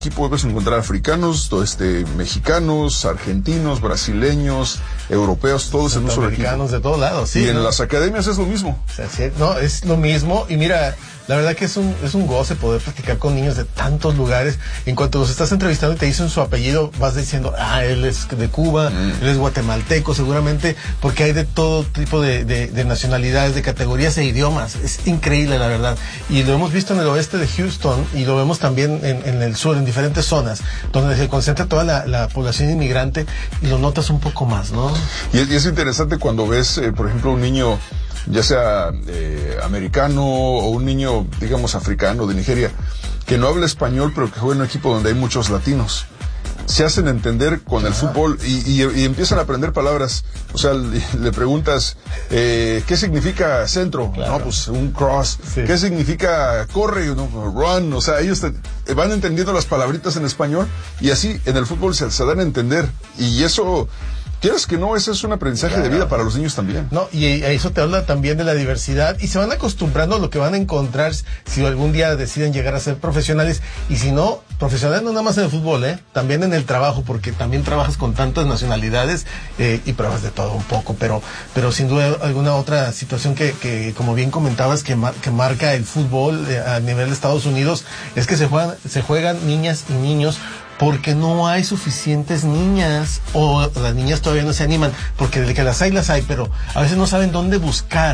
Aquí puedes encontrar africanos, mexicanos, argentinos, brasileños, europeos, todos en un solo equipo. Americanos de todos lados, sí. Y en las academias es lo mismo. O sea, sí, no, es lo mismo. Y mira, la verdad que es un goce poder platicar con niños de tantos lugares. En cuanto los estás entrevistando y te dicen su apellido, vas diciendo, él es de Cuba, él es guatemalteco, seguramente, porque hay de todo tipo de nacionalidades, de categorías e idiomas. Es increíble, la verdad. Y lo hemos visto en el oeste de Houston y lo vemos también en el sur, en diferentes zonas, donde se concentra toda la población inmigrante y lo notas un poco más, ¿no? Y es interesante cuando ves, por ejemplo, un niño, ya sea americano o un niño, digamos, africano de Nigeria, que no habla español, pero que juega en un equipo donde hay muchos latinos. Se hacen entender con el fútbol y empiezan a aprender palabras. O sea, le preguntas, ¿qué significa centro? Claro. No, pues un cross. Sí. ¿Qué significa corre? No, run. O sea, ellos van entendiendo las palabritas en español y así en el fútbol se dan a entender. Y eso, quieras que no, ese es un aprendizaje de vida para los niños también. No, y eso te habla también de la diversidad y se van acostumbrando a lo que van a encontrar si algún día deciden llegar a ser profesionales, y si no, profesionales no nada más en el fútbol, también en el trabajo, porque también trabajas con tantas nacionalidades y pruebas de todo un poco, pero sin duda alguna otra situación que como bien comentabas, que marca el fútbol a nivel de Estados Unidos, es que se juegan niñas y niños, porque no hay suficientes niñas, o las niñas todavía no se animan, porque de que las hay, pero a veces no saben dónde buscar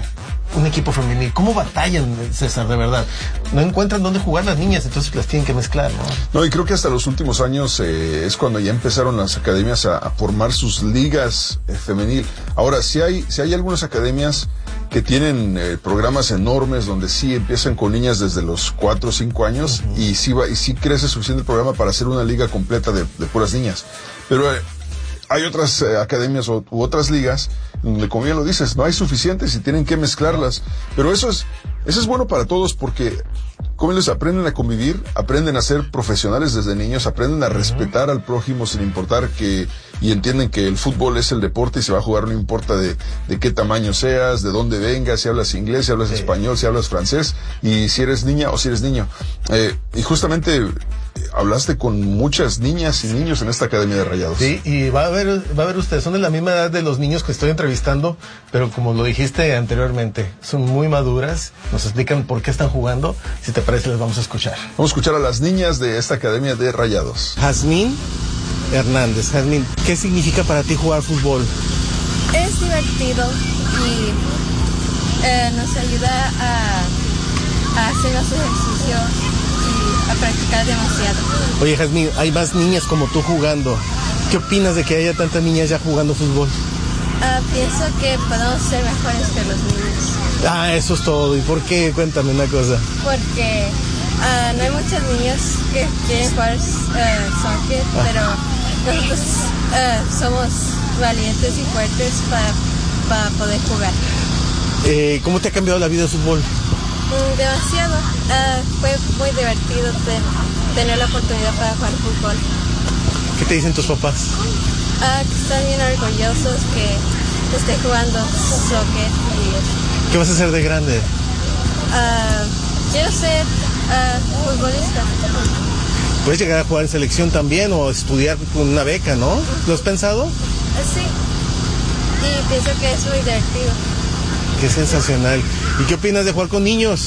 un equipo femenil. ¿Cómo batallan, César, de verdad? No encuentran dónde jugar las niñas, entonces las tienen que mezclar, ¿no? No, y creo que hasta los últimos años es cuando ya empezaron las academias a formar sus ligas femenil. Ahora, sí hay algunas academias que tienen programas enormes donde sí empiezan con niñas desde los 4 o 5 años y sí crece suficiente el programa para hacer una liga completa de puras niñas. Pero hay otras academias u otras ligas donde, como bien lo dices, no hay suficientes y tienen que mezclarlas. Pero eso es bueno para todos, porque como ellos aprenden a convivir, aprenden a ser profesionales desde niños, aprenden a respetar al prójimo sin importar y entienden que el fútbol es el deporte y se va a jugar no importa de qué tamaño seas, de dónde vengas, si hablas inglés, si hablas español, si hablas francés, y si eres niña o si eres niño. Y justamente hablaste con muchas niñas y niños en esta Academia de Rayados. Sí, y va a ver usted, son de la misma edad de los niños que estoy entrevistando, pero como lo dijiste anteriormente, son muy maduras, nos explican por qué están jugando. Si te parece, les vamos a escuchar. Vamos a escuchar a las niñas de esta Academia de Rayados. Jazmín Hernández. Jazmín, ¿qué significa para ti jugar fútbol? Es divertido y nos ayuda a hacer los ejercicios y a practicar demasiado. Oye, Jazmín, hay más niñas como tú jugando. ¿Qué opinas de que haya tantas niñas ya jugando fútbol? Pienso que podemos ser mejores que los niños. Eso es todo. ¿Y por qué? Cuéntame una cosa. Porque no hay muchos niños que quieren jugar soccer, pero nosotros somos valientes y fuertes para poder jugar. ¿Cómo te ha cambiado la vida el fútbol? Demasiado. Fue muy divertido tener la oportunidad para jugar fútbol. ¿Qué te dicen tus papás? Que están bien orgullosos que esté jugando soccer. ¿Qué vas a hacer de grande? Quiero ser futbolista. Puedes llegar a jugar en selección también o estudiar con una beca, ¿no? ¿Lo has pensado? Sí. Y pienso que es muy divertido. Qué sensacional. ¿Y qué opinas de jugar con niños?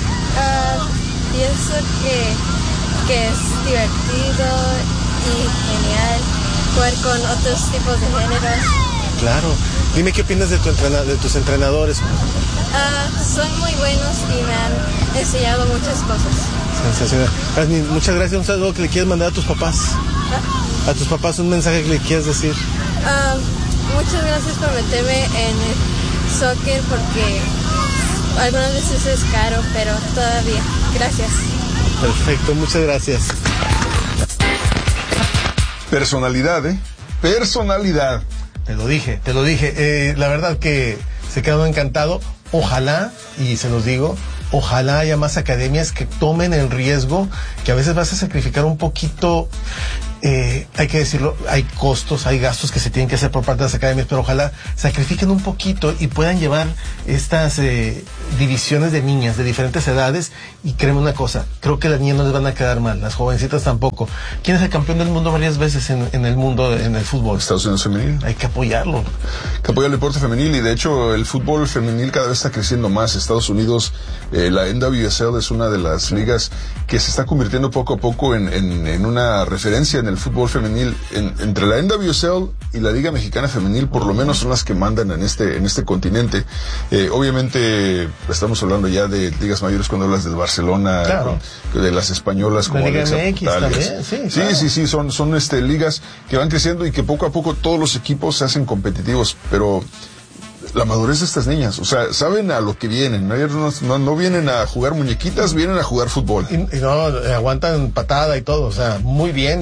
Pienso que es divertido y genial jugar con otros tipos de géneros. Claro. Dime qué opinas de tus entrenadores. Son muy buenos y me han enseñado muchas cosas. Sensacional. Jazmín, muchas gracias. ¿Un saludo que le quieres mandar a tus papás? A tus papás un mensaje que le quieras decir. Muchas gracias por meterme en el soccer, porque algunas veces es caro, pero todavía. Gracias. Perfecto, muchas gracias. Personalidad, Personalidad. Te lo dije. La verdad que se quedó encantado. Ojalá, y se los digo, ojalá haya más academias que tomen el riesgo, que a veces vas a sacrificar un poquito hay que decirlo, hay costos, hay gastos que se tienen que hacer por parte de las academias, pero ojalá sacrifiquen un poquito y puedan llevar estas divisiones de niñas de diferentes edades. Y créeme una cosa, creo que las niñas no les van a quedar mal, las jovencitas tampoco. ¿Quién es el campeón del mundo varias veces en el mundo, en el fútbol? Estados Unidos femenil. Hay que apoyarlo. Hay que apoyar el deporte femenil, y de hecho el fútbol femenil cada vez está creciendo más. Estados Unidos, la NWSL es una de las ligas que se está convirtiendo poco a poco en una referencia en el fútbol femenil. Entre la NWSL y la Liga Mexicana Femenil, por lo menos son las que mandan en este continente. Obviamente estamos hablando ya de ligas mayores cuando hablas del Barcelona, claro, de las españolas como la Liga Alexa MX Portales. también, sí, claro. Sí, son ligas que van creciendo y que poco a poco todos los equipos se hacen competitivos, pero la madurez de estas niñas, o sea, saben a lo que vienen, no vienen a jugar muñequitas, vienen a jugar fútbol. Y no, aguantan patada y todo, o sea, muy bien,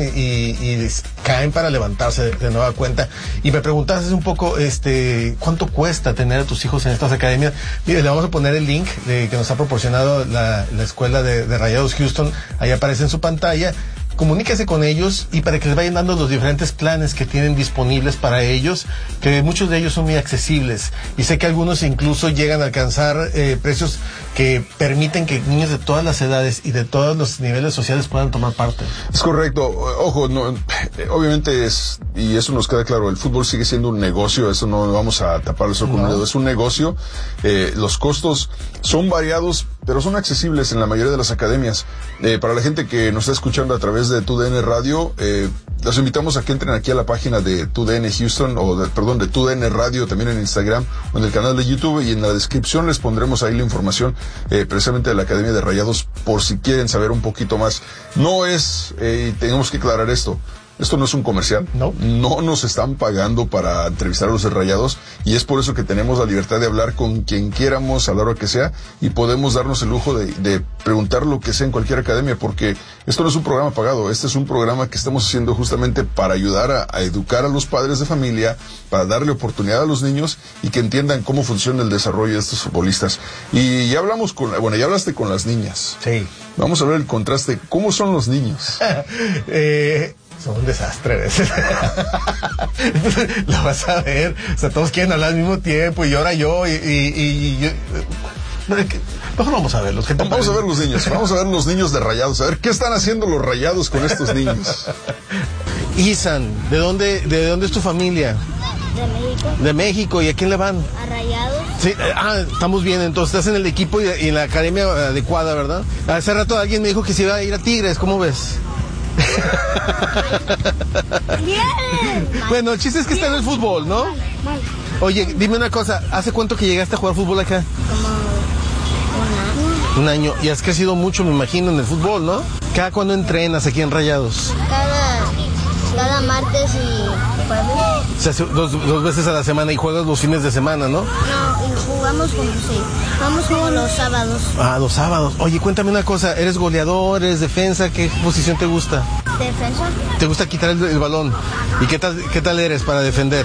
y caen para levantarse de nueva cuenta. Y me preguntaste un poco, ¿cuánto cuesta tener a tus hijos en estas academias? Mire, le vamos a poner el link que nos ha proporcionado la escuela de Rayados Houston, ahí aparece en su pantalla. Comuníquese con ellos y para que les vayan dando los diferentes planes que tienen disponibles para ellos, que muchos de ellos son muy accesibles, y sé que algunos incluso llegan a alcanzar precios que permiten que niños de todas las edades y de todos los niveles sociales puedan tomar parte. Es correcto. Ojo, obviamente y eso nos queda claro, el fútbol sigue siendo un negocio, eso no vamos a tapar eso con un dedo, es un negocio. Los costos son variados, pero son accesibles en la mayoría de las academias. Para la gente que nos está escuchando a través de TUDN Radio, los invitamos a que entren aquí a la página de TUDN Houston, de TUDN Radio, también en Instagram o en el canal de YouTube, y en la descripción les pondremos ahí la información precisamente de la Academia de Rayados, por si quieren saber un poquito más. No es, y tenemos que aclarar esto no es un comercial. No nos están pagando para entrevistar a los de Rayados, y es por eso que tenemos la libertad de hablar con quien quieramos a la hora que sea, y podemos darnos el lujo de preguntar lo que sea en cualquier academia, porque esto no es un programa pagado, este es un programa que estamos haciendo justamente para ayudar a educar a los padres de familia, para darle oportunidad a los niños y que entiendan cómo funciona el desarrollo de estos futbolistas. Y ya ya hablaste con las niñas. Sí. Vamos a ver el contraste. ¿Cómo son los niños? Son un desastre a veces. Lo vas a ver. O sea, todos quieren hablar al mismo tiempo, y ahora yo, y yo. Mejor vamos a verlos. Vamos a ver los niños. Vamos a ver los niños de Rayados. A ver qué están haciendo los Rayados con estos niños. Isan, ¿de dónde es tu familia? De México. De México. ¿Y a quién le van? A Rayados. Sí, estamos bien. Entonces estás en el equipo y en la academia adecuada, ¿verdad? Hace rato alguien me dijo que se iba a ir a Tigres. ¿Cómo ves? Bien. Bueno, el chiste es que está en el fútbol, ¿no? Mal. Oye, dime una cosa, ¿hace cuánto que llegaste a jugar fútbol acá? Como Un año. Y has crecido mucho, me imagino, en el fútbol, ¿no? ¿Cada cuándo entrenas aquí en Rayados? cada martes y jueves. O sea, dos veces a la semana, y juegas los fines de semana, ¿no? No, y jugamos como los sábados. Los sábados. Oye, cuéntame una cosa, ¿eres goleador, eres defensa? ¿Qué posición te gusta? Defensa. ¿Te gusta quitar el balón? ¿Y qué tal eres para defender?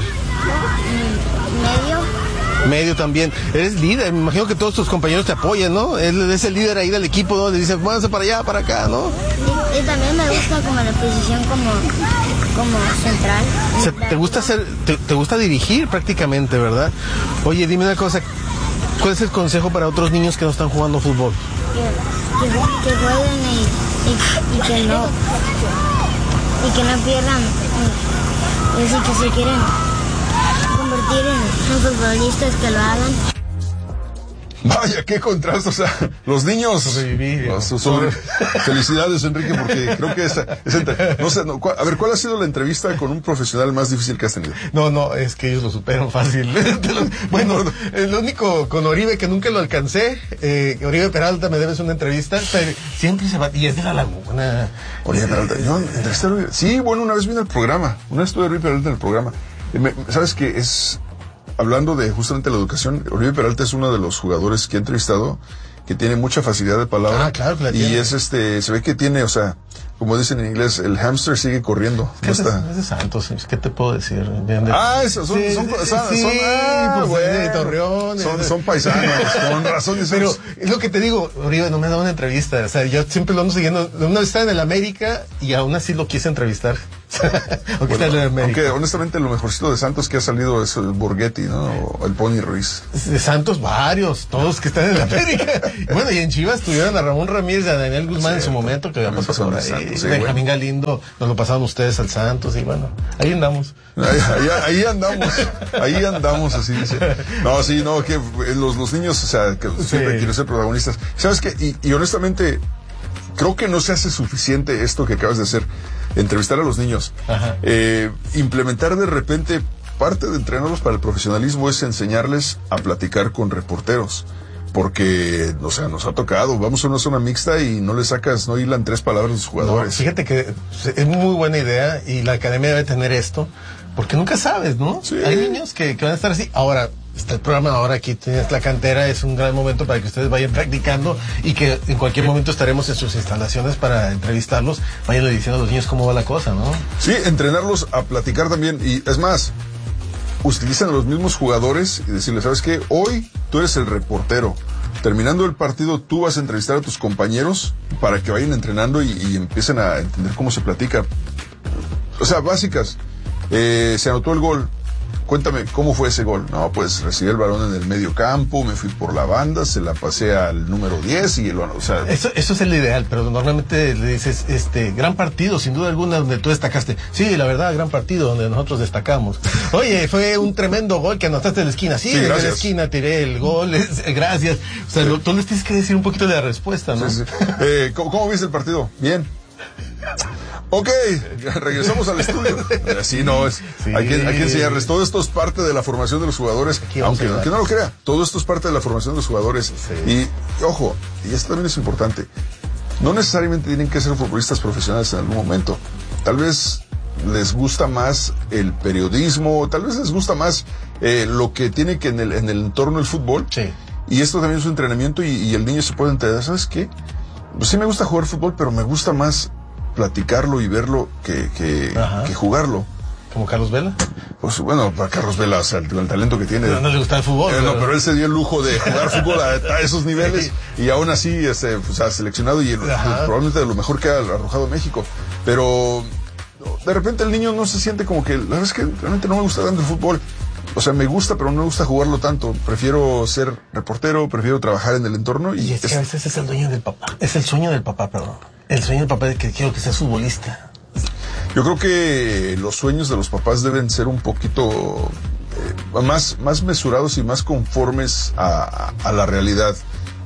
Medio también. Eres líder, me imagino que todos tus compañeros te apoyan, ¿no? Él es el líder ahí del equipo, ¿no? Le dicen, váyanse para allá, para acá, ¿no? Y también me gusta como la posición como central. O sea, te gusta dirigir prácticamente, ¿verdad? Oye, dime una cosa, ¿cuál es el consejo para otros niños que no están jugando fútbol? Que jueguen y que no pierdan. Es decir, que si quieren convertir en futbolistas, que lo hagan. Vaya, qué contraste, o sea, los niños. Felicidades, Enrique, porque creo que a ver, ¿cuál ha sido la entrevista con un profesional más difícil que has tenido? No, es que ellos lo superan fácil. Bueno, el único con Oribe que nunca lo alcancé, Oribe Peralta, me debes una entrevista, siempre se va, y es de La Laguna. Oribe Peralta, yo entrevisté a Oribe. Sí, bueno, una vez vine al programa, una vez estuve Oribe Peralta en el programa. ¿Sabes qué es? Hablando de justamente la educación, Oribe Peralta es uno de los jugadores que he entrevistado que tiene mucha facilidad de palabra. Claro que la tiene. Y se ve que tiene, o sea, como dicen en inglés, el hámster sigue corriendo. Es de Santos, ¿qué te puedo decir? Esos son de Torreón. Son paisanos, con razón. Pero es lo que te digo, Oribe no me ha dado una entrevista, o sea, yo siempre lo ando siguiendo. Una vez estaba en el América y aún así lo quise entrevistar. Aunque honestamente lo mejorcito de Santos que ha salido es el Borghetti, ¿no? O el Pony Ruiz. De Santos varios, todos que están en la América. Bueno, y en Chivas tuvieron a Ramón Ramírez y a Daniel Guzmán en su momento, que había pasado por ahí. Santos, sí, Benjamín Galindo, nos lo pasaron ustedes al Santos, y bueno, ahí andamos. Ahí andamos, así dice. No, sí, no, que los niños, o sea, que siempre quieren ser protagonistas. ¿Sabes qué? Y honestamente, creo que no se hace suficiente esto que acabas de hacer, entrevistar a los niños. Implementar de repente, parte de entrenarlos para el profesionalismo es enseñarles a platicar con reporteros. Porque, o sea, nos ha tocado, vamos a una zona mixta y no hilan 3 palabras a los jugadores. No, fíjate que es muy buena idea y la academia debe tener esto, porque nunca sabes, ¿no? Sí. Hay niños que van a estar así. Ahora, está el programa, ahora aquí tienes la cantera, es un gran momento para que ustedes vayan practicando y que en cualquier momento estaremos en sus instalaciones para entrevistarlos, vayan diciendo a los niños cómo va la cosa, ¿no? Sí, entrenarlos a platicar también, y es más, utilizan a los mismos jugadores y decirles, ¿sabes qué? Hoy tú eres el reportero. Terminando el partido, tú vas a entrevistar a tus compañeros para que vayan entrenando y empiecen a entender cómo se platica. O sea, básicas. Se anotó el gol. Cuéntame, ¿cómo fue ese gol? No, pues recibí el balón en el medio campo, me fui por la banda, se la pasé al número 10 y o sea... Eso es el ideal, pero normalmente le dices, gran partido, sin duda alguna, donde tú destacaste. Sí, la verdad, gran partido, donde nosotros destacamos. Oye, fue un tremendo gol que anotaste en la esquina. Sí, en la esquina tiré el gol, gracias. O sea, tú les tienes que decir un poquito de la respuesta, ¿no? Sí. ¿Cómo viste el partido? Bien. Ok, regresamos al estudio. Así no es. Sí. Hay que enseñarles. Todo esto es parte de la formación de los jugadores. Aunque no lo crea, todo esto es parte de la formación de los jugadores. Sí. Y ojo, y esto también es importante. No necesariamente tienen que ser futbolistas profesionales en algún momento. Tal vez les gusta más el periodismo, tal vez les gusta más lo que tiene que en el entorno del fútbol. Sí. Y esto también es un entrenamiento y el niño se puede enterar. ¿Sabes qué? Pues sí me gusta jugar fútbol, pero me gusta más platicarlo y verlo que jugarlo. ¿Como Carlos Vela? Pues bueno, para Carlos Vela, o sea, el talento que tiene. No le gusta el fútbol. No, pero él se dio el lujo de jugar fútbol a esos niveles y aún así pues, ha seleccionado y probablemente de lo mejor que ha arrojado México. Pero de repente el niño no se siente como que, la verdad es que realmente no me gusta tanto el fútbol. O sea, me gusta, pero no me gusta jugarlo tanto. Prefiero ser reportero, prefiero trabajar en el entorno. Y es que a veces es el dueño del papá. Es el sueño del papá, perdón. El sueño del papá de que quiero que seas futbolista. Yo creo que los sueños de los papás deben ser un poquito más mesurados y más conformes a la realidad.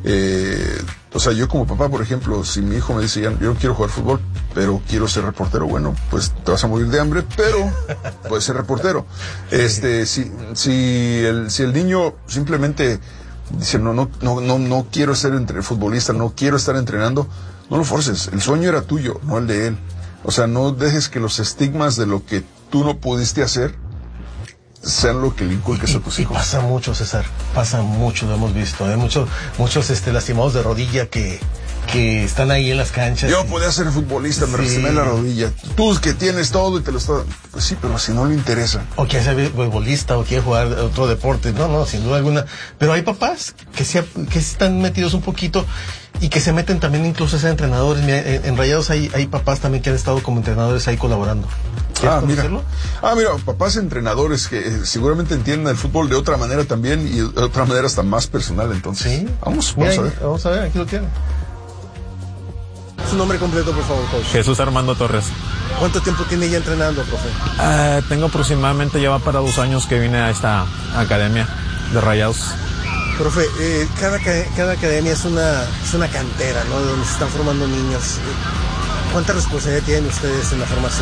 O sea, yo como papá, por ejemplo, si mi hijo me dice, yo no quiero jugar fútbol, pero quiero ser reportero, bueno, pues te vas a morir de hambre, pero puedes ser reportero. Si el niño simplemente dice, no quiero ser futbolista, no quiero estar entrenando, no lo forces. El sueño era tuyo, no el de él. O sea, no dejes que los estigmas de lo que tú no pudiste hacer sean lo que le inculques a tus hijos. Y pasa mucho, César, pasa mucho, lo hemos visto. Hay muchos lastimados de rodilla que están ahí en las canchas. Yo podía ser futbolista, me lastimé la rodilla. Tú que tienes todo y te lo estás... Pues sí, pero si no le interesa. O quiere ser futbolista o quiere jugar otro deporte. No, sin duda alguna. Pero hay papás que están metidos un poquito y que se meten también incluso a ser entrenadores. Mira, en Rayados hay papás también que han estado como entrenadores ahí colaborando. Mira, papás entrenadores que seguramente entienden el fútbol de otra manera también y de otra manera hasta más personal, entonces. Sí. Vamos a ver, aquí lo tienen. Su nombre completo, por favor, coach. Jesús Armando Torres. ¿Cuánto tiempo tiene ya entrenando, profe? Tengo aproximadamente, ya va para 2 años que vine a esta academia de Rayados. Profe, cada academia es una cantera, ¿no? Donde se están formando niños. ¿Cuánta responsabilidad tienen ustedes en la formación?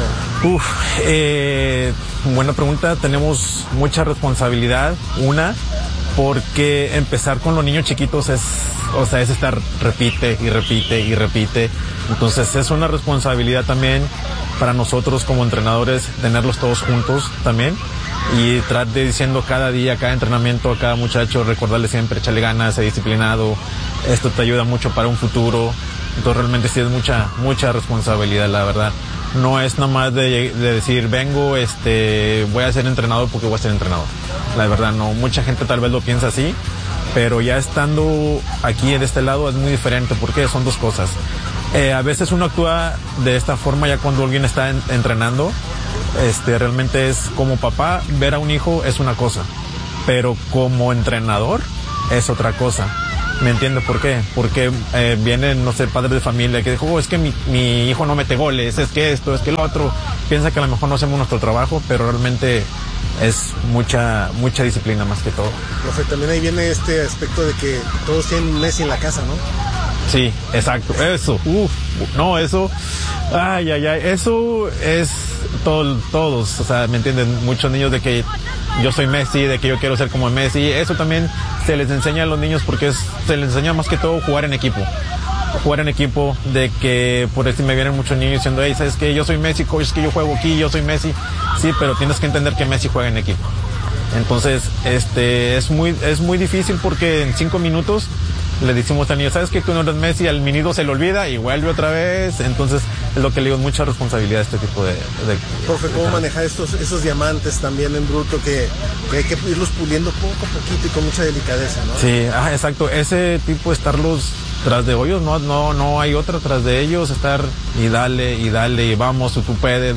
Buena pregunta. Tenemos mucha responsabilidad. Porque empezar con los niños chiquitos es estar repite. Entonces es una responsabilidad también para nosotros como entrenadores tenerlos todos juntos también y tratar de diciendo cada día, cada entrenamiento a cada muchacho, recordarle siempre, echarle ganas, ser disciplinado. Esto te ayuda mucho para un futuro. Entonces realmente sí es mucha responsabilidad, la verdad. No es nada más de decir, vengo, voy a ser entrenador porque voy a ser entrenador. La verdad no, mucha gente tal vez lo piensa así, pero ya estando aquí de este lado es muy diferente porque son 2 cosas. A veces uno actúa de esta forma ya cuando alguien está entrenando. Realmente es como papá, ver a un hijo es una cosa, pero como entrenador es otra cosa. ¿Me entiende por qué? Porque vienen, no sé, padres de familia que dicen, es que mi hijo no mete goles, es que esto, es que lo otro. Piensa que a lo mejor no hacemos nuestro trabajo, pero realmente es mucha disciplina más que todo. Profe, también ahí viene este aspecto de que todos tienen Messi en la casa, ¿no? Sí, exacto, eso, eso, eso es todos, o sea, ¿me entienden? Muchos niños de que yo soy Messi, de que yo quiero ser como Messi, eso también se les enseña a los niños porque se les enseña más que todo jugar en equipo, de que por eso me vienen muchos niños diciendo, hey, ¿sabes qué? Yo soy Messi, coach, es que yo juego aquí, yo soy Messi, sí, pero tienes que entender que Messi juega en equipo. Entonces, es muy difícil porque en 5 minutos le decimos al niño, ¿sabes que tú no eres Messi? Al minuto se le olvida y vuelve otra vez. Entonces, es lo que le digo, mucha responsabilidad a este tipo de... Profe, ¿cómo manejar esos diamantes también en bruto que hay que irlos puliendo poco a poquito y con mucha delicadeza, ¿no? Sí, exacto. Ese tipo, estarlos tras de hoyos, no hay otra tras de ellos, estar y dale, y vamos, tú puedes.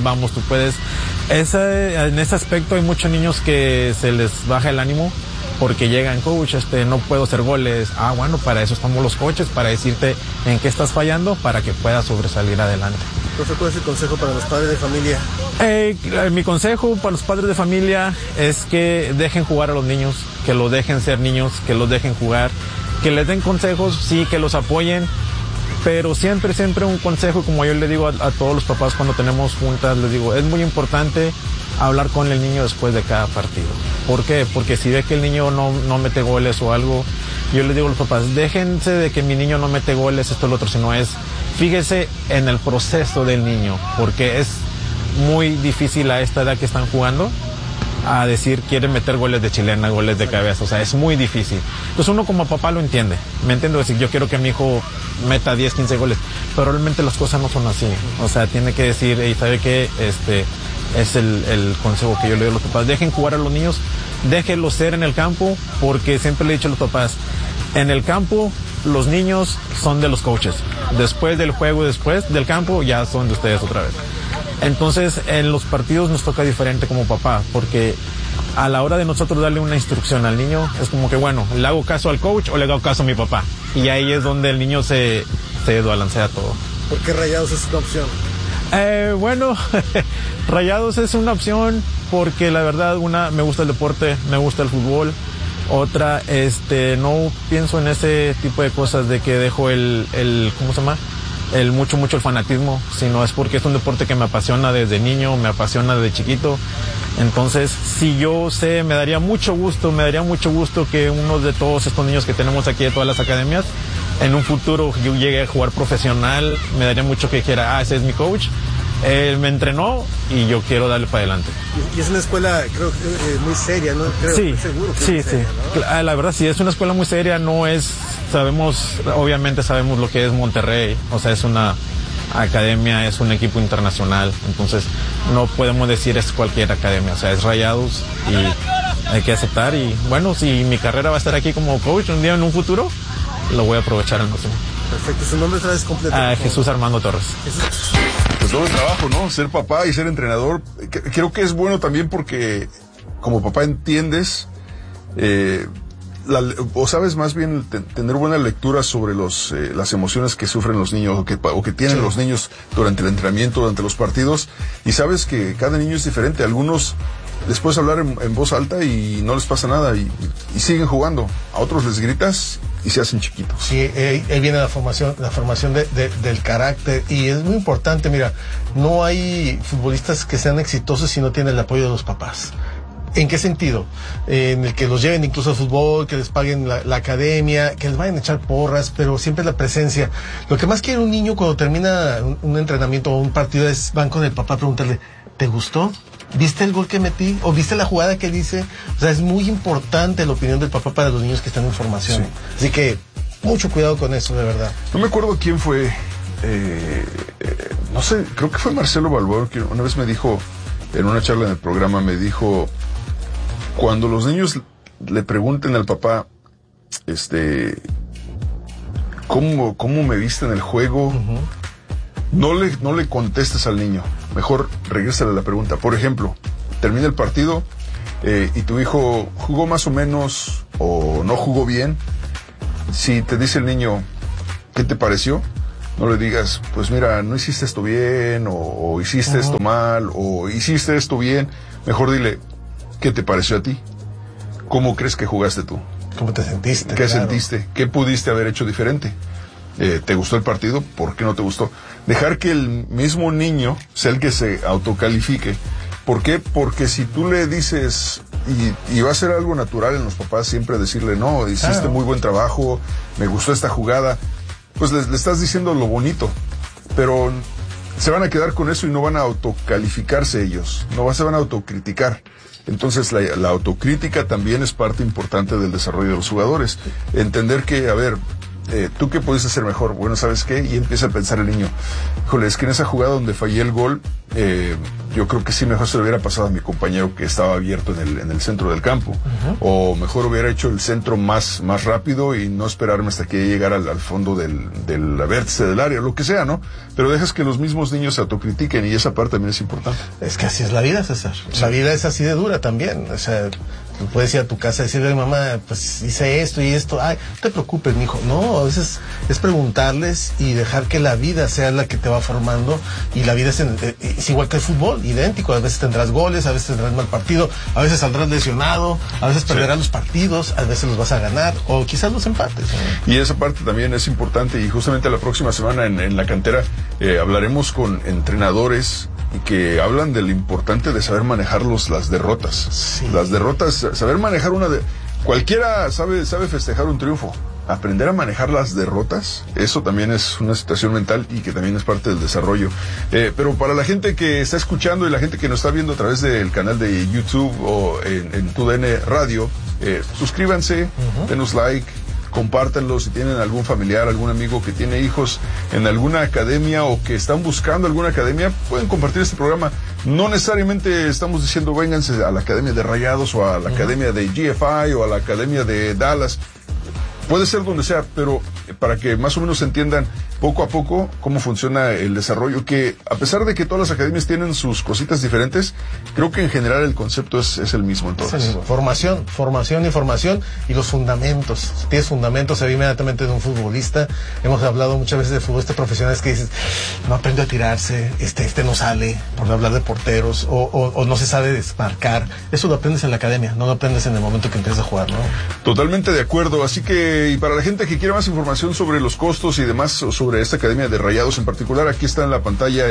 En ese aspecto hay muchos niños que se les baja el ánimo porque llegan, coach, no puedo hacer goles. Bueno, para eso estamos los coaches, para decirte en qué estás fallando, para que puedas sobresalir adelante. Profe, ¿cuál es el consejo para los padres de familia? Mi consejo para los padres de familia es que dejen jugar a los niños, que los dejen ser niños, que los dejen jugar, que les den consejos, sí, que los apoyen, pero siempre un consejo, como yo le digo a todos los papás cuando tenemos juntas, les digo, es muy importante hablar con el niño después de cada partido. ¿Por qué? Porque si ve que el niño no mete goles o algo, yo les digo a los papás, déjense de que mi niño no mete goles, esto, lo otro, sino fíjese en el proceso del niño, porque es muy difícil a esta edad que están jugando a decir quieren meter goles de chilena, goles de cabeza, o sea, es muy difícil. Entonces uno como papá lo entiende, me entiendo, decir, yo quiero que mi hijo meta 10, 15 goles, pero realmente las cosas no son así, o sea, tiene que decir, ¿sabe qué? Es el consejo que yo le doy a los papás, dejen jugar a los niños, déjenlos ser en el campo, porque siempre le he dicho a los papás, en el campo los niños son de los coaches, después del juego, después del campo, ya son de ustedes otra vez. Entonces, en los partidos nos toca diferente como papá, porque a la hora de nosotros darle una instrucción al niño, es como que, bueno, ¿le hago caso al coach o le hago caso a mi papá? Y ahí es donde el niño se desbalancea todo. ¿Por qué Rayados es una opción? Bueno, Rayados es una opción porque la verdad, me gusta el deporte, me gusta el fútbol. Otra, no pienso en ese tipo de cosas de que dejo ¿cómo se llama? Mucho el fanatismo, sino es porque es un deporte que me apasiona desde niño, me apasiona desde chiquito. Entonces, si yo sé, me daría mucho gusto que uno de todos estos niños que tenemos aquí de todas las academias, en un futuro yo llegue a jugar profesional, me daría mucho que dijera, ese es mi coach, él me entrenó y yo quiero darle para adelante. Y es una escuela, creo, muy seria, ¿no? Creo, sí, seguro que sí, es seria, sí. ¿no? La verdad sí, es una escuela muy seria, obviamente sabemos lo que es Monterrey, o sea, es una academia, es un equipo internacional, entonces no podemos decir es cualquier academia, o sea, es Rayados y hay que aceptar y bueno, si mi carrera va a estar aquí como coach un día en un futuro, lo voy a aprovechar al máximo. Perfecto, su nombre otra vez completo. Jesús Armando Torres. Pues todo el trabajo, ¿no? Ser papá y ser entrenador, creo que es bueno también porque como papá entiendes, o sabes más bien tener buena lectura sobre las emociones que sufren los niños o que tienen los niños durante el entrenamiento, durante los partidos, y sabes que cada niño es diferente. Algunos les puedes hablar en voz alta y no les pasa nada y siguen jugando. A otros les gritas y se hacen chiquitos. Sí, ahí viene la formación del carácter, y es muy importante. Mira, no hay futbolistas que sean exitosos si no tienen el apoyo de los papás. ¿En qué sentido? En el que los lleven incluso al fútbol, que les paguen la academia, que les vayan a echar porras, pero siempre la presencia. Lo que más quiere un niño cuando termina un entrenamiento o un partido es van con el papá a preguntarle, ¿te gustó? ¿Viste el gol que metí? ¿O viste la jugada que hice? O sea, es muy importante la opinión del papá para los niños que están en formación. Sí. Así que, mucho cuidado con eso, de verdad. No me acuerdo quién fue, no sé, creo que fue Marcelo Balboa, que una vez me dijo, en una charla en el programa, me dijo, cuando los niños le pregunten al papá, ¿cómo me viste en el juego? no le contestes al niño. Mejor regrésale la pregunta. Por ejemplo, termina el partido y tu hijo jugó más o menos o no jugó bien. Si te dice el niño, ¿qué te pareció? No le digas, pues mira, no hiciste esto bien, o hiciste esto mal, o hiciste esto bien. Mejor dile, ¿qué te pareció a ti? ¿Cómo crees que jugaste tú? ¿Cómo te sentiste? ¿Qué sentiste? ¿Qué pudiste haber hecho diferente? ¿Te gustó el partido? ¿Por qué no te gustó? Dejar que el mismo niño sea el que se autocalifique. ¿Por qué? Porque si tú le dices, y va a ser algo natural en los papás siempre decirle, no, hiciste muy buen trabajo, me gustó esta jugada, pues le estás diciendo lo bonito, pero se van a quedar con eso y no van a autocalificarse ellos, no se van a autocriticar. Entonces la autocrítica también es parte importante del desarrollo de los jugadores. Entender que, a ver, ¿tú qué pudiste hacer mejor? Bueno, ¿sabes qué? Y empieza a pensar el niño, híjole, es que en esa jugada donde fallé el gol, yo creo que sí, mejor se lo hubiera pasado a mi compañero que estaba abierto en el centro del campo. O mejor hubiera hecho el centro más rápido y no esperarme hasta que llegara al fondo del vértice del área, lo que sea, ¿no? Pero dejas que los mismos niños se autocritiquen y esa parte también es importante. Es que así es la vida, César. La vida es así de dura también. O sea, puedes ir a tu casa y decirle, mamá, pues hice esto y esto. Ay, no te preocupes, mijo. No, a veces es preguntarles y dejar que la vida sea la que te va formando. Y la vida es igual que el fútbol, idéntico. A veces tendrás goles, a veces tendrás mal partido, a veces saldrás lesionado, a veces perderás los partidos, a veces los vas a ganar o quizás los empates, ¿no? Y esa parte también es importante y justamente la próxima semana en la cantera hablaremos con entrenadores y que hablan de lo importante de saber manejar las derrotas. Sí. Las derrotas, saber manejar cualquiera sabe festejar un triunfo. Aprender a manejar las derrotas, eso también es una situación mental y que también es parte del desarrollo. Pero para la gente que está escuchando y la gente que nos está viendo a través del canal de YouTube o en TUDN Radio, suscríbanse, denos like, compártanlo. Si tienen algún familiar, algún amigo que tiene hijos en alguna academia o que están buscando alguna academia, pueden compartir este programa. No necesariamente estamos diciendo vénganse a la academia de Rayados o a la academia de GFI o a la academia de Dallas. Puede ser donde sea, pero para que más o menos entiendan poco a poco cómo funciona el desarrollo, que a pesar de que todas las academias tienen sus cositas diferentes, creo que en general el concepto es el mismo en todas. Formación y los fundamentos. Si tienes fundamentos, se ve inmediatamente de un futbolista. Hemos hablado muchas veces de futbolistas profesionales que dices, no aprendió a tirarse, este no sale, por no hablar de porteros, o no se sabe desmarcar. Eso lo aprendes en la academia, no lo aprendes en el momento que empiezas a jugar, ¿no? Totalmente de acuerdo, así que y para la gente que quiere más información sobre los costos y demás, sobre esta academia de Rayados en particular, aquí está en la pantalla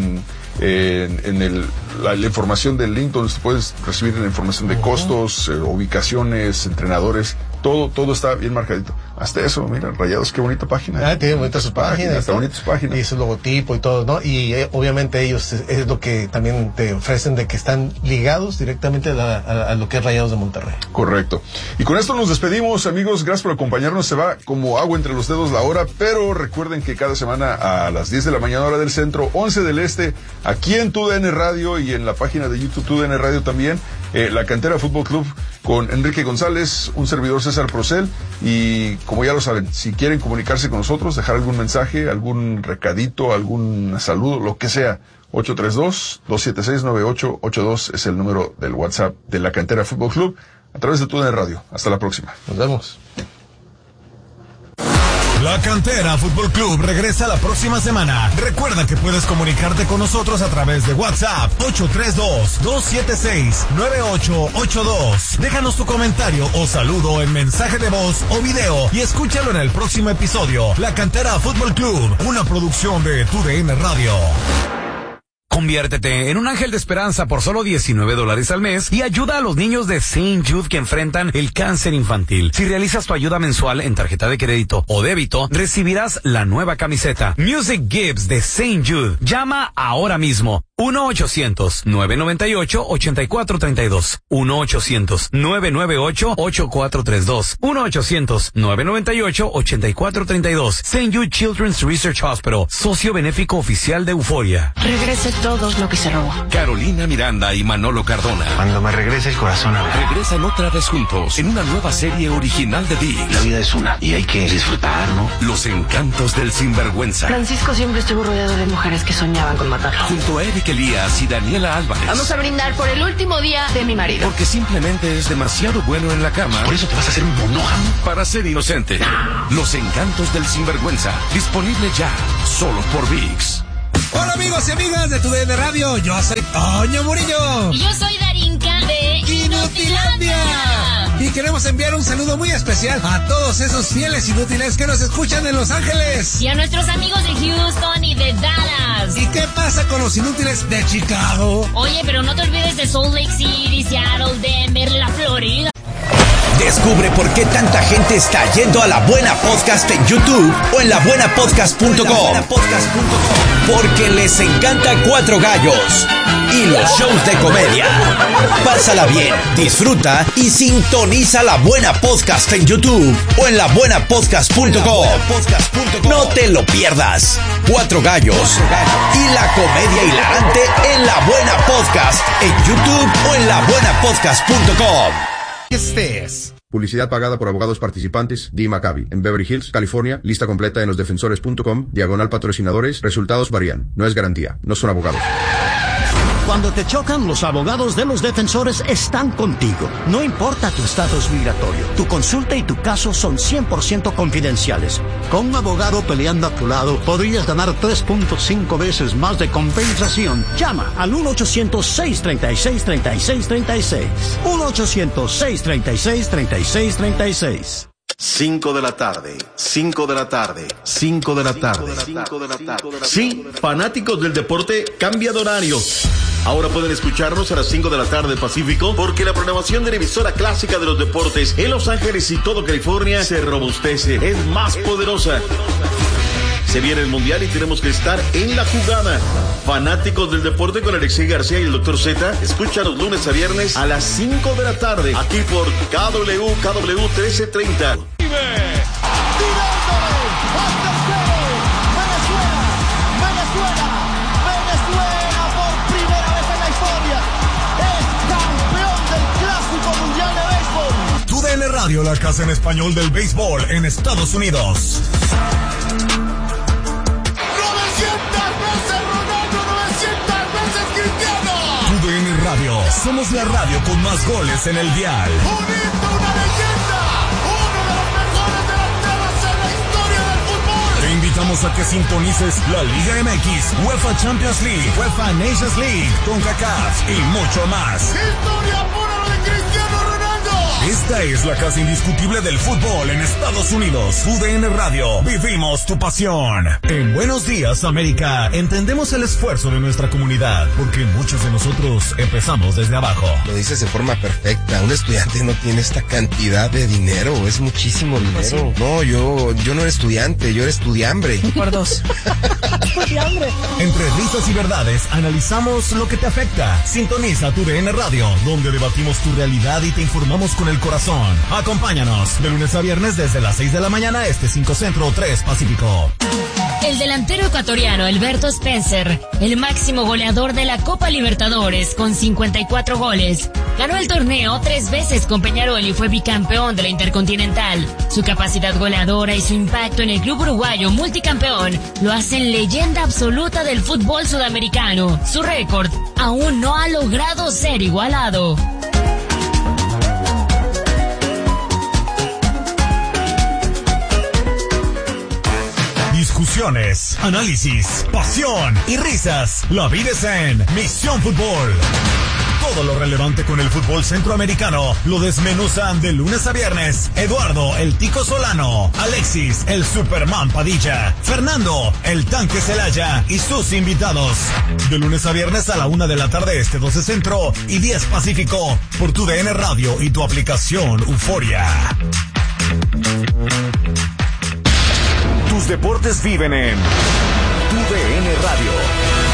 la información del link donde puedes recibir la información de costos, ubicaciones, entrenadores, todo está bien marcadito. Hasta eso, mira, Rayados, qué bonita página. Tiene bonitas sus páginas. Está bonita su página. Y su logotipo y todo, ¿no? Y obviamente ellos es lo que también te ofrecen, de que están ligados directamente a lo que es Rayados de Monterrey. Correcto. Y con esto nos despedimos, amigos. Gracias por acompañarnos. Se va como agua entre los dedos la hora, pero recuerden que cada semana a las 10 de la mañana, hora del centro, 11 del este, aquí en TUDN Radio y en la página de YouTube TUDN Radio también, la Cantera Fútbol Club con Enrique González, un servidor César Procel, y como ya lo saben, si quieren comunicarse con nosotros, dejar algún mensaje, algún recadito, algún saludo, lo que sea, 832-276-9882 es el número del WhatsApp de la Cantera Fútbol Club a través de TUDN Radio. Hasta la próxima. Nos vemos. La Cantera Fútbol Club regresa la próxima semana. Recuerda que puedes comunicarte con nosotros a través de WhatsApp 832-276-9882. Déjanos tu comentario o saludo en mensaje de voz o video y escúchalo en el próximo episodio. La Cantera Fútbol Club, una producción de TUDN Radio. Conviértete en un ángel de esperanza por solo $19 al mes y ayuda a los niños de St. Jude que enfrentan el cáncer infantil. Si realizas tu ayuda mensual en tarjeta de crédito o débito, recibirás la nueva camiseta Music Gives de St. Jude. Llama ahora mismo 1-800-998-8432. 1-800-998-8432. 1-800-998-8432. St. Jude Children's Research Hospital, socio benéfico oficial de Euforia. Regrese todo lo que se robó. Carolina Miranda y Manolo Cardona. Cuando me regrese el corazón habla. Regresan otra vez juntos en una nueva serie original de ViX. La vida es una y hay que disfrutar, ¿no? Los encantos del sinvergüenza. Francisco siempre estuvo rodeado de mujeres que soñaban con matarlo. Junto a Eric Elías y Daniela Álvarez. Vamos a brindar por el último día de mi marido. Porque simplemente es demasiado bueno en la cama. Por eso te vas a hacer un monógamo. Para ser inocente. Los encantos del sinvergüenza. Disponible ya. Solo por ViX. Hola amigos y amigas de TUDN Radio. Yo soy Toño Murillo. Y yo soy Darinka de Inutilandia. Y queremos enviar un saludo muy especial a todos esos fieles inútiles que nos escuchan en Los Ángeles. Y a nuestros amigos de Houston y de Dallas. ¿Y qué pasa con los inútiles de Chicago? Oye, pero no te olvides de Salt Lake City, Seattle, Denver, la Florida. Descubre por qué tanta gente está yendo a La Buena Podcast en YouTube o en labuenapodcast.com. Porque les encanta Cuatro Gallos y los shows de comedia. Pásala bien, disfruta y sintoniza La Buena Podcast en YouTube o en labuenapodcast.com. No te lo pierdas. Cuatro Gallos y la comedia hilarante en La Buena Podcast en YouTube o en labuenapodcast.com. Publicidad pagada por abogados participantes. Dee Maccabi, en Beverly Hills, California. Lista completa en losdefensores.com. /patrocinadores. Resultados varían. No es garantía. No son abogados. Cuando te chocan, los abogados de Los Defensores están contigo. No importa tu estatus migratorio, tu consulta y tu caso son 100% confidenciales. Con un abogado peleando a tu lado, podrías ganar 3.5 veces más de compensación. Llama al 1-800-636-3636. 1-800-636-3636. 5 de la tarde, 5 de la tarde, 5 de la tarde. Sí, fanáticos del deporte, cambia de horario. Ahora pueden escucharnos a las 5 de la tarde Pacífico, porque la programación de la emisora clásica de los deportes en Los Ángeles y todo California se robustece, es más poderosa. Se viene el Mundial y tenemos que estar en la jugada. Fanáticos del deporte con Alexei García y el Dr. Z, escúchanos lunes a viernes a las 5 de la tarde, aquí por KW 1330. TUDN Radio, la casa en español del béisbol en Estados Unidos. 900 veces Ronaldo, 900 veces Cristiano. TUDN Radio, somos la radio con más goles en el dial. Un hito, una leyenda, uno de los mejores delanteros en la historia del fútbol. Te invitamos a que sintonices la Liga MX, UEFA Champions League, UEFA Nations League, CONCACAF y mucho más. Historia pura de Cristiano Ronaldo. Esta es la casa indiscutible del fútbol en Estados Unidos. TUDN Radio, vivimos tu pasión. En Buenos Días, América, entendemos el esfuerzo de nuestra comunidad, porque muchos de nosotros empezamos desde abajo. Lo dices de forma perfecta. Un estudiante no tiene esta cantidad de dinero, es muchísimo dinero. No, yo no era estudiante, yo era estudiambre. Por dos. Estudiambre. Entre risas y verdades, analizamos lo que te afecta. Sintoniza TUDN Radio, donde debatimos tu realidad y te informamos con el corazón. Acompáñanos de lunes a viernes desde las 6 de la mañana, 5 Centro, 3 Pacífico. El delantero ecuatoriano Alberto Spencer, el máximo goleador de la Copa Libertadores con 54 goles, ganó el torneo 3 veces con Peñarol y fue bicampeón de la Intercontinental. Su capacidad goleadora y su impacto en el club uruguayo multicampeón lo hacen leyenda absoluta del fútbol sudamericano. Su récord aún no ha logrado ser igualado. Discusiones, análisis, pasión y risas. La vida es en Misión Fútbol. Todo lo relevante con el fútbol centroamericano lo desmenuzan de lunes a viernes Eduardo el Tico Solano, Alexis el Superman Padilla, Fernando el Tanque Celaya y sus invitados. De lunes a viernes a la 1 de la tarde 12 Centro y 10 Pacífico por TUDN Radio y tu aplicación Euforia. Tus deportes viven en TUDN Radio.